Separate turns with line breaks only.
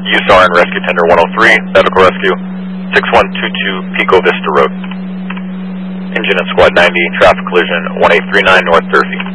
USAR and Rescue Tender 103, Medical Rescue, 6122 Pico Vista Road. Engine at Squad 90, traffic collision 1839 North Durfee.